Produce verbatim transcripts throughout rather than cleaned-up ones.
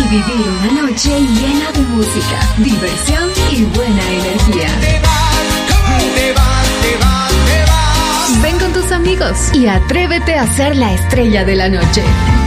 y vivir una noche llena de música, diversión y buena energía. Te vas, te vas, te vas, te vas. Ven con tus amigos y atrévete a ser la estrella de la noche.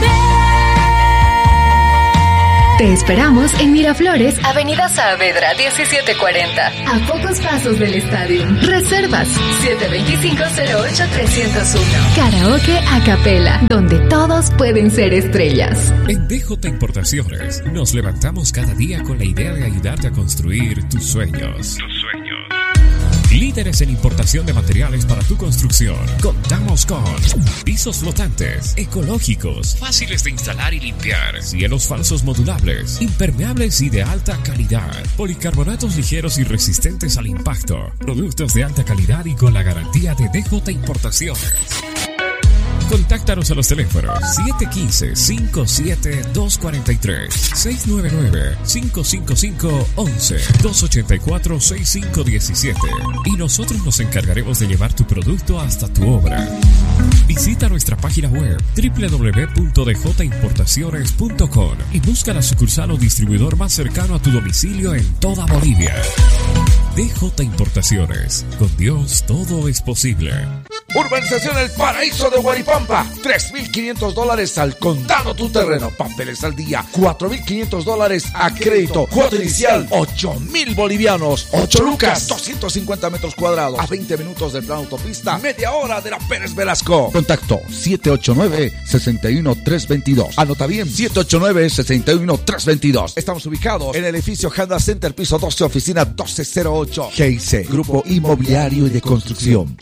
Te esperamos en Miraflores, Avenida Saavedra diecisiete cuarenta, a pocos pasos del estadio. Reservas siete dos cinco, cero ocho, tres cero uno. Karaoke a capela, donde todos pueden ser estrellas. En D J Importaciones nos levantamos cada día con la idea de ayudarte a construir tus sueños. Tus sueños. Líderes en importación de materiales para tu construcción. Contamos con pisos flotantes, ecológicos, fáciles de instalar y limpiar, cielos falsos modulables, impermeables y de alta calidad, policarbonatos ligeros y resistentes al impacto, productos de alta calidad y con la garantía de D J Importaciones. Contáctanos a los teléfonos siete uno cinco, cinco siete dos cuatro tres, seis nueve nueve, cinco cinco cinco, once, dos ocho cuatro, seis cinco uno siete y nosotros nos encargaremos de llevar tu producto hasta tu obra. Visita nuestra página web doble u doble u doble u punto d j importaciones punto com y busca la sucursal o distribuidor más cercano a tu domicilio en toda Bolivia. D J Importaciones. Con Dios todo es posible. Urbanización El Paraíso de Guaripampa. tres mil quinientos dólares al contado tu terreno. Papeles al día. cuatro mil quinientos dólares a crédito. Cuota inicial. ocho mil bolivianos. ocho lucas. doscientos cincuenta metros cuadrados. A veinte minutos del plan autopista. Media hora de la Pérez Velasco. Contacto siete ocho nueve, seis uno tres dos dos. Anota bien. siete ocho nueve, seis uno tres dos dos. Estamos ubicados en el edificio Honda Center, piso doce, oficina doce cero ocho. G I C. Grupo Inmobiliario y de Construcción.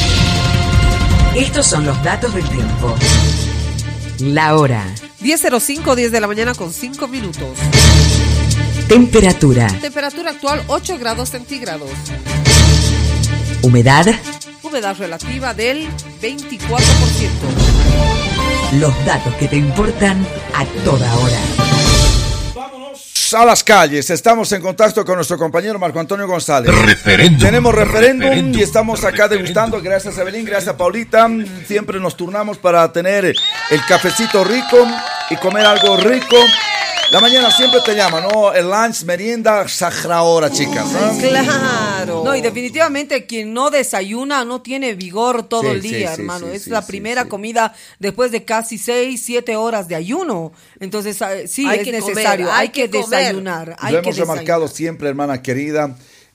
Estos son los datos del tiempo. La hora. diez cero cinco, diez de la mañana con cinco minutos. Temperatura. Temperatura actual ocho grados centígrados. Humedad. Humedad relativa del veinticuatro por ciento. Los datos que te importan a toda hora. A las calles, estamos en contacto con nuestro compañero Marco Antonio González. Referéndum. Tenemos referéndum, referéndum y estamos acá degustando. Gracias Evelyn, gracias Paulita. Siempre nos turnamos para tener el cafecito rico y comer algo rico. La mañana siempre te llama, ¿no? El lunch, merienda, sahra hora, chicas, ¿no? Claro. No, y definitivamente quien no desayuna no tiene vigor todo Sí, el día, sí, hermano. sí, es sí, la sí, primera sí. comida después de casi seis, siete horas de ayuno. Entonces, eh, sí, Hay es que necesario. comer, hay, hay que, que comer. desayunar. Hay Lo que hemos remarcado desayunar. siempre, hermana querida.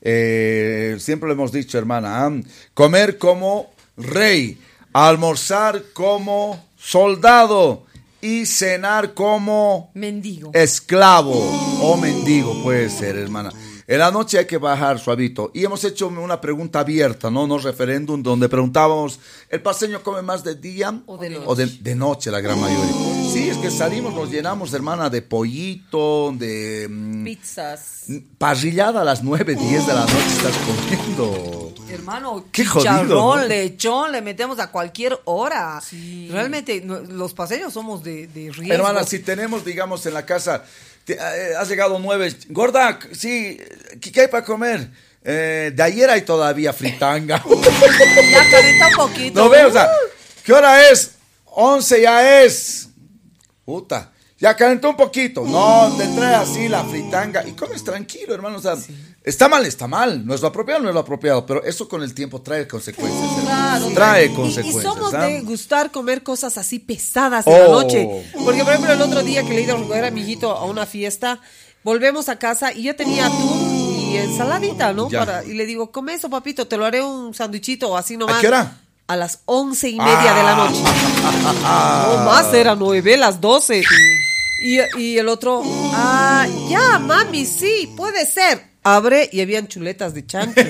Eh, siempre lo hemos dicho, hermana. ¿eh? Comer como rey, almorzar como soldado y cenar como mendigo. Esclavo o mendigo puede ser, hermana. En la noche hay que bajar suavito. Y hemos hecho una pregunta abierta, ¿no? No referéndum, donde preguntábamos, ¿el paseño come más de día o de noche? O de, de noche, la gran mayoría. Sí, es que salimos, nos llenamos, hermana, de pollito, de... Mm, pizzas. Parrillada a las nueve, diez de la noche estás comiendo. Hermano, Qué chicharrón, jodido, ¿no? lechón, le metemos a cualquier hora. Sí. Realmente, no, los paseños somos de, de riesgo. Hermana, si tenemos, digamos, en la casa, te, eh, has llegado nueve, gorda, sí, ¿qué, qué hay para comer? Eh, de ayer hay todavía fritanga. Ya calenta un poquito. No veo, o sea, ¿qué hora es? Once ya es. Puta. Ya calentó un poquito. No, te trae así la fritanga y comes tranquilo, hermano. O sea, sí. Está mal, está mal. No es lo apropiado, no es lo apropiado. Pero eso con el tiempo trae consecuencias. Claro, trae y, consecuencias. Y somos ¿sabes? de gustar comer cosas así pesadas en oh. la noche. Porque, por ejemplo, el otro día que le he ido a recoger a mi hijito a una fiesta, volvemos a casa y yo tenía atún y ensaladita, ¿no? Para, y le digo, come eso, papito, te lo haré un sándwichito o así nomás. ¿A qué hora? A las once y media ah. de la noche. No más, era nueve, las doce. Y, y el otro, ah, ya, mami, sí, puede ser. Abre y habían chuletas de chancho.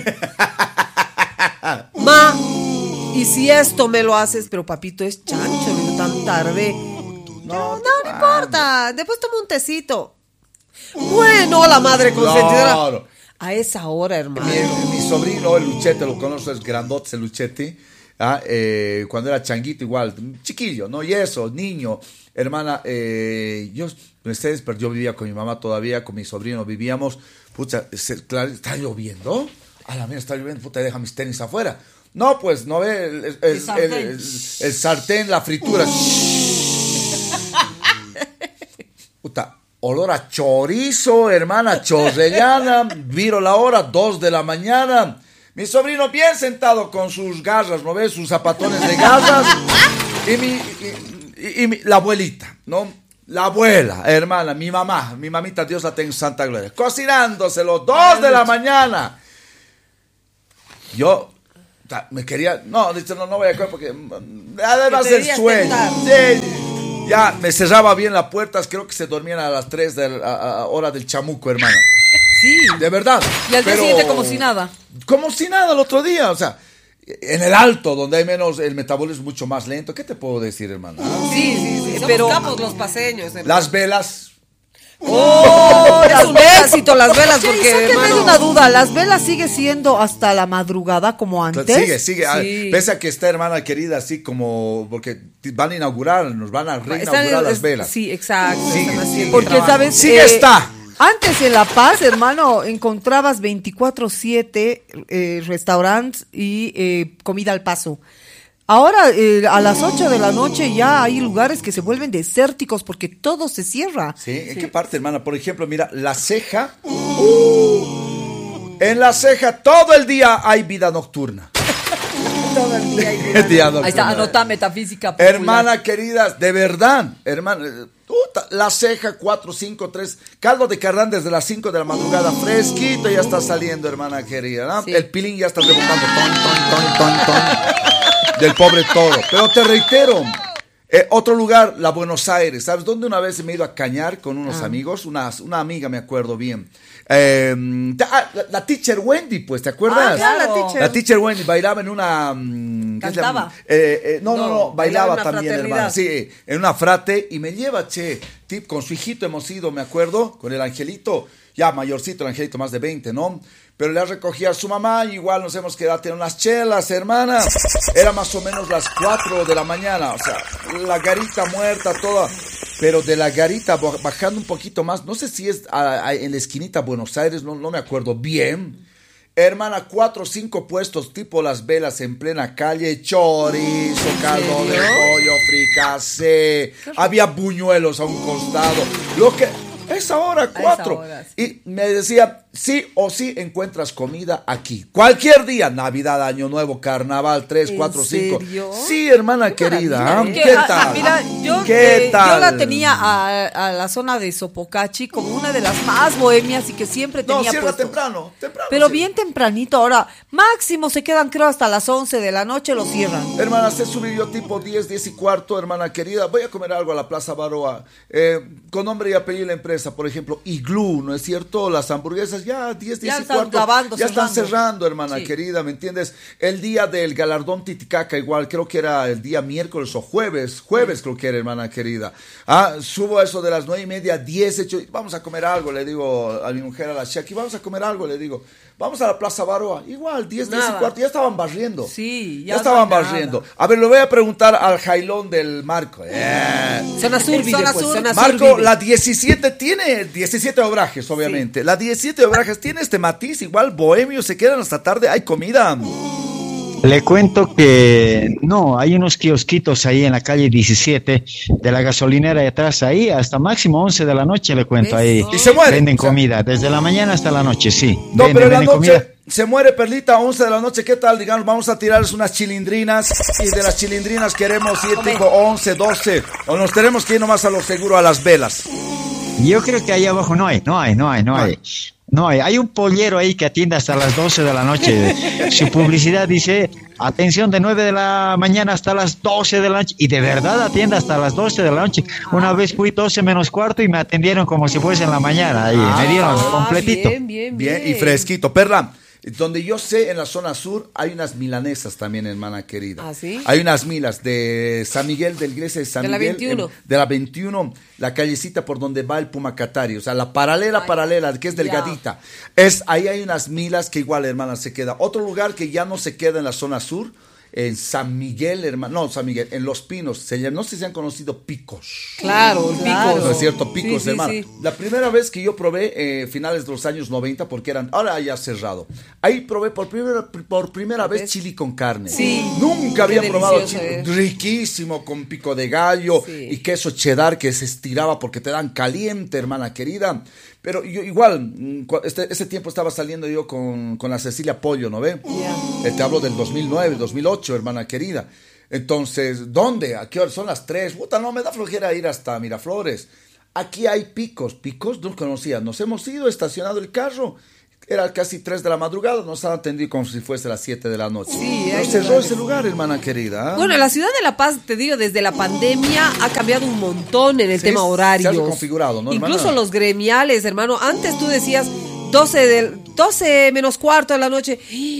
Ma, y si esto me lo haces, pero papito, es chancho, digo, tan tarde. No, no, no importa, después toma un tecito. Bueno, la madre consentidora. Claro. A esa hora, hermano. Mi, mi sobrino, el Luchete, lo conoces, grandote, el Luchete. ¿Ah? Eh, cuando era changuito igual, chiquillo, ¿no? Y eso, niño, hermana, eh, yo, ustedes, pero yo vivía con mi mamá todavía, con mi sobrino vivíamos, pucha, se, claro, ¿está lloviendo? A la mía está lloviendo, puta, deja mis tenis afuera. No, pues, no ve, el, el, el, sartén. El, el, el sartén, la fritura. Puta, olor a chorizo, hermana, chorrellana. Viro la hora, dos de la mañana. Mi sobrino bien sentado con sus garras, ¿no ves? Sus zapatones de garras. Y mi, y, y, y mi, la abuelita, ¿no? La abuela, hermana, mi mamá, mi mamita, Dios la tenga en santa gloria. Cocinándoselo, dos de la mañana. Yo me quería, no, dice, no, no voy a comer porque además del sueño. Sí, ya me cerraba bien las puertas, creo que se dormían a las tres de la hora del chamuco, hermano. Sí. De verdad. Y al día pero, siguiente como si nada. Como si nada el otro día, o sea, en el alto, donde hay menos, el metabolismo es mucho más lento. ¿Qué te puedo decir, hermano? Sí, sí, sí. Pero somos los paseños, hermano. Las velas. Oh, las velas, las velas, Che, porque sáquenme hermano, de una duda, ¿las velas sigue siendo hasta la madrugada como antes? Sigue, sigue. Sí. Pese a que está, hermana querida, así como, porque van a inaugurar, nos van a reinaugurar están- las es- velas. Sí, exacto. Sigue, están haciendo sigue. Porque, trabajo. ¿sabes? Sigue Eh, está. Antes en La Paz, hermano, encontrabas veinticuatro siete eh, restaurantes y eh, comida al paso. Ahora, eh, a las ocho de la noche ya hay lugares que se vuelven desérticos porque todo se cierra. ¿Sí? ¿En qué parte, hermana? Por ejemplo, mira, La Ceja. Uh, en La Ceja todo el día hay vida nocturna. Todo el día hay vida. El día nocturna. Ahí está, anota metafísica popular. Hermana querida, de verdad, hermana, eh, puta, La Ceja cuatro, cinco, tres, caldo de carnán desde las cinco de la madrugada, fresquito, ya está saliendo, hermana querida, ¿no? Sí. El pilín ya está rebotando, ton, ton, ton, ton, ton, del pobre toro. Pero te reitero, eh, otro lugar, la Buenos Aires, ¿sabes dónde una vez me he ido a cañar con unos Ah. amigos? Una, una amiga, me acuerdo bien. Eh, ah, la, la teacher Wendy, pues, ¿te acuerdas? Ah, claro, la teacher. La teacher Wendy bailaba en una... mm, ¿qué se llama? ¿Cantaba? Eh, eh, no, no, No, no, bailaba bailaba en una también, hermano. fraternidad. Sí, en una frate y me lleva, che, tip, con su hijito hemos ido, me acuerdo, con el angelito, ya mayorcito, el angelito más de veinte, ¿no? Pero le recogía a su mamá, y igual nos hemos quedado en unas chelas, hermana. Era más o menos las cuatro de la mañana, o sea, la garita muerta, toda. Pero de la garita, bajando un poquito más, no sé si es a, a, en la esquinita Buenos Aires, no, no me acuerdo bien. Hermana, cuatro o cinco puestos tipo Las Velas en plena calle, chorizo, caldo de pollo, fricasé, había buñuelos a un costado, lo que... Esa hora, cuatro. hora, Y me decía, sí o sí encuentras comida aquí. Cualquier día, Navidad, Año Nuevo, Carnaval, tres, ¿En cuatro, cinco. serio? Sí, hermana querida. ¿ah? maravilla, Que, ¿Qué ah, tal? Mira, yo, ¿Qué eh, tal? yo la tenía a, a la zona de Sopocachi como una de las más bohemias y que siempre No, tenía cierra puesto. temprano, temprano. Pero sí. bien tempranito, ahora máximo se quedan creo hasta las once de la noche, lo cierran. Hermana, se subió tipo diez, diez y cuarto, hermana querida. Voy a comer algo a la Plaza Baroa. Eh, con nombre y apellido de la empresa, por ejemplo, Iglú, ¿no es cierto? Las hamburguesas ya diez, diez Ya y están cuarto. acabando, ya están cerrando. cerrando, hermana Sí. querida, ¿me entiendes? El día del galardón Titicaca, igual, creo que era el día miércoles o jueves. Jueves creo que era, hermana querida. Ah, subo a eso de las nueve y media, diez, hecho, vamos a comer algo, le digo a mi mujer, a la Shaki, vamos a comer algo, le digo. Vamos a la Plaza Baroa, igual, diez, diez y Nada. cuarto, ya estaban barriendo. Sí, ya, ya estaban no hay nada. barriendo. A ver, le voy a preguntar al jailón del Marco. Eh. Zona Sur, En vive, zona pues, sur. zona sur Marco, vive. la diecisiete tiene diecisiete obrajes, obviamente. La diecisiete obrajes tiene este matiz, igual bohemio, se quedan hasta tarde, hay comida. Le cuento que no, hay unos kiosquitos ahí en la calle diecisiete de la gasolinera de atrás, ahí hasta máximo once de la noche, le cuento ahí. Y se muere. Venden O sea, comida, desde la mañana hasta la noche, sí. No, venden, pero en la venden noche comida. se muere Perlita, once de la noche, ¿qué tal? Digamos, vamos a tirarles unas chilindrinas y de las chilindrinas queremos ir tipo once, doce, o nos tenemos que ir nomás a lo seguro a Las Velas. Yo creo que ahí abajo no hay, no hay, no hay, no hay. No hay, hay un pollero ahí que atiende hasta las doce de la noche. Su publicidad dice, atención de nueve de la mañana hasta las doce de la noche. Y de verdad atiende hasta las doce de la noche. Una vez fui doce menos cuarto y me atendieron como si fuese en la mañana. Ahí, me dieron completito. Bien, bien, bien. Bien, y fresquito. Perla, donde yo sé, en la zona sur, hay unas milanesas también, hermana querida. ¿Ah, sí? Hay unas milas de San Miguel, de la iglesia de San De la Miguel. veintiuno. em, de la veintiuno, la callecita por donde va el Pumacatari. O sea, la paralela, paralela, que es delgadita. Es, ahí hay unas milas que igual, hermana, se queda. Otro lugar que ya no se queda en la zona sur en San Miguel, hermano, no, San Miguel, en Los Pinos, se llama, no sé si han conocido picos. Claro, el Claro. pico. No es cierto, picos Sí, de sí, mar. sí. La primera vez que yo probé, eh, finales de los años noventa, porque eran, ahora ya cerrado. Ahí probé por primera, por primera vez chili con carne. Sí. Nunca había Qué probado delicioso chili. es. Riquísimo, con pico de gallo Sí. y queso cheddar que se estiraba porque te dan caliente, hermana querida. Pero yo igual, mm, cu- este, ese tiempo estaba saliendo yo con, con la Cecilia Pollo, ¿no ve? Ya. Eh, te hablo del dos mil nueve, dos mil ocho, hermana querida. Entonces, ¿dónde? ¿A qué hora? Son las tres. Puta, no me da flojera ir hasta Miraflores. Aquí hay picos. Picos no conocía. Nos hemos ido, estacionado el carro. Era casi tres de la madrugada. Nos han atendido como si fuese las siete de la noche. Sí, Pero hay cerró lugares. ese lugar, hermana querida. ¿ah? Bueno, la ciudad de La Paz, te digo, desde la pandemia ha cambiado un montón en el Sí, tema se ha horarios. reconfigurado, ¿no, hermana? Incluso los gremiales, hermano. Antes tú decías doce, del, doce menos cuarto de la noche.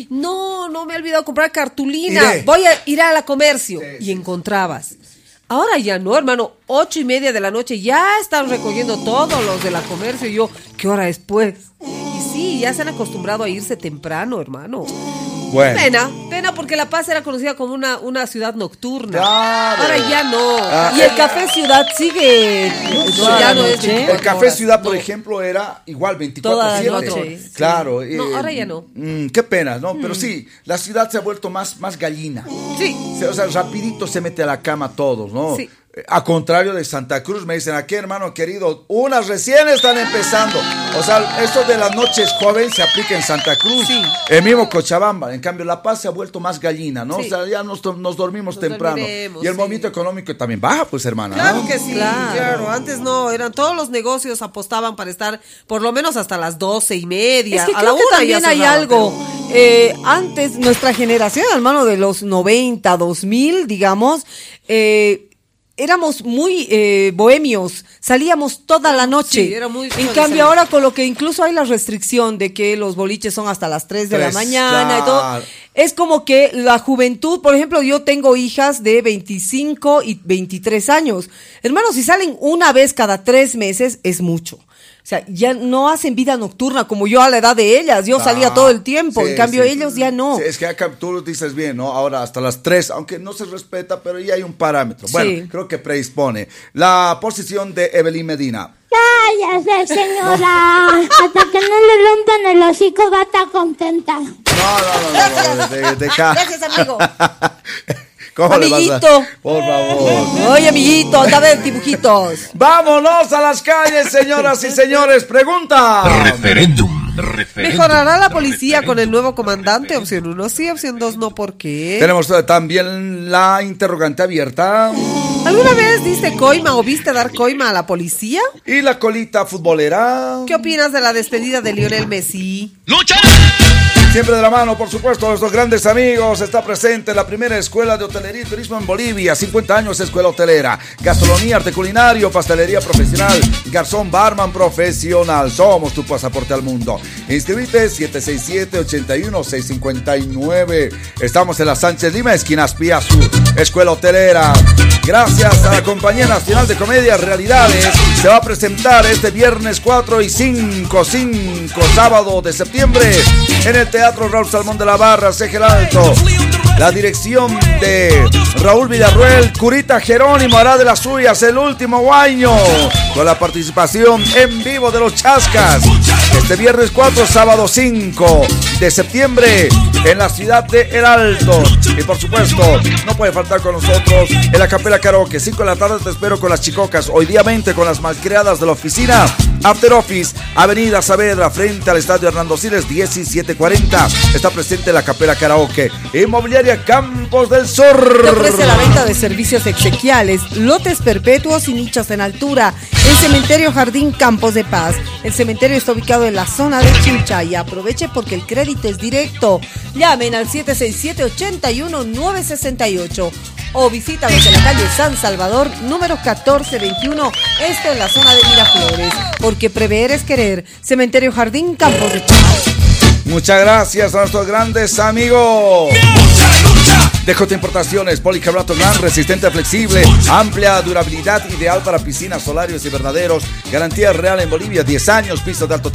No, no me he olvidado comprar cartulina. Iré. Voy a ir a la comercio. Sí, y sí, encontrabas. Ahora ya no, hermano. Ocho y media de la noche ya están recogiendo todos los de la comercio. Y yo, ¿qué hora es pues? Y sí, ya se han acostumbrado a irse temprano, hermano. Bueno. Pena, pena porque La Paz era conocida como una, una ciudad nocturna. Claro. Ahora ya no. Ah, Y el Café Ciudad sigue toda ya la no es noche. veinticuatro El Café horas. Ciudad, por No. ejemplo, era igual veinticuatro Toda la siete. noche, sí. Claro. No, ahora ya no. mm, qué pena, ¿no? Pero sí, la ciudad se ha vuelto más, más gallina. Sí. Se- O sea, rapidito se mete a la cama todos, ¿no? Sí. Eh, A contrario de Santa Cruz, me dicen aquí, hermano querido, unas recién están empezando. O sea, eso de las noches joven se aplica en Santa Cruz, Sí. el mismo Cochabamba. En cambio, La Paz se ha vuelto más gallina, ¿no? Sí. O sea, ya nos, to- nos dormimos Nos temprano. dormiremos, Y el sí. movimiento económico también baja, pues, hermana. Claro ¿no? que sí, Claro. claro. Antes no, eran todos los negocios apostaban para estar por lo menos hasta las doce y media. Es que a creo la que una también ya hay cerraban, algo. pero- eh, antes, nuestra generación, hermano, de los noventa, dos mil, digamos, eh, éramos muy eh, bohemios, salíamos toda la noche. Sí, era muy en suave cambio, salir. ahora con lo que incluso hay la restricción de que los boliches son hasta las tres de la Tres, mañana y todo, claro. es como que la juventud, por ejemplo, yo tengo hijas de veinticinco y veintitrés años. Hermanos, si salen una vez cada tres meses, es mucho. O sea, ya no hacen vida nocturna como yo a la edad de ellas. Yo salía Ah, todo el tiempo. sí, en cambio, sí. ellos ya no. Sí, es que acá tú dices bien, ¿no? Ahora hasta las tres, aunque no se respeta, pero ya hay un parámetro. Bueno, Sí. creo que predispone. La posición de Evelyn Medina. Cállate, señora. Hasta que no le rompan el hocico va a estar contenta. No, no, no, no, de, de acá. Gracias, amigo. ¿Cómo le vas a- Amiguito. Por favor. Oye, amiguito, anda a ver dibujitos. Vámonos a las calles, señoras y señores. Pregunta. Referéndum. ¿Mejorará la policía con el nuevo comandante? Opción uno sí, opción dos no. ¿Por qué? Tenemos eh, también la interrogante abierta ¿Alguna vez diste coima o viste dar coima a la policía? y la colita futbolera. ¿Qué opinas de la despedida de Lionel Messi? Siempre de la mano, por supuesto, nuestros grandes amigos. Está presente la primera escuela de hotelería y turismo en Bolivia. cincuenta años escuela hotelera. Gastronomía, arte culinario, pastelería profesional. Garzón, barman profesional. Somos tu pasaporte al mundo. Inscribite siete seis siete, ocho uno, seis cinco nueve. Estamos en la Sánchez Lima, esquina Espiazú. Escuela hotelera. Gracias a la Compañía Nacional de Comedia Realidades. Se va a presentar este viernes cuatro y cinco, cinco, sábado de septiembre en el Teatro Raúl Salmón de la Barra, Segel Alto. La dirección de Raúl Villarruel, Curita Jerónimo hará de las suyas el último año, con la participación en vivo de los Chascas. Este viernes cuatro, sábado cinco de septiembre en la ciudad de El Alto. Y por supuesto, no puede faltar con nosotros en la Capela Karaoke. cinco de la tarde te espero con las chicocas. Hoy día veinte con las malcriadas de la oficina. After Office, Avenida Saavedra, frente al Estadio Hernando Siles, diecisiete cuarenta. Está presente la Capela Karaoke. Inmobiliaria Campos del Sur. Te ofrece la venta de servicios exequiales, lotes perpetuos y nichos en altura. El Cementerio Jardín Campos de Paz. El cementerio está ubicado en la zona de Chincha y aproveche porque el crédito es directo. Llamen al siete seis siete, ocho uno, nueve seis ocho o visítanos en la calle San Salvador, número catorce veintiuno, esto en la zona de Miraflores. Porque prever es querer. Cementerio Jardín Campos de Paz. Muchas gracias a nuestros grandes amigos. D J Importaciones, policarbonato gran, resistente, flexible, amplia durabilidad, ideal para piscinas, solarios y verdaderos. Garantía real en Bolivia, diez años, pisos de alto